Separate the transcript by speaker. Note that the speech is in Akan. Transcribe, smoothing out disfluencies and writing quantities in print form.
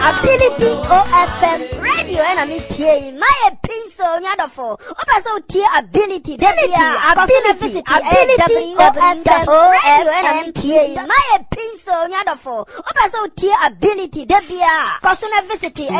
Speaker 1: Ability OFM radio and I'm here. My pinso nyadofo. Opa so tie ability. Ability OFM radio and I'm here. My pinso nyadofo. Opa so tie ability. Debia. Kosuna visit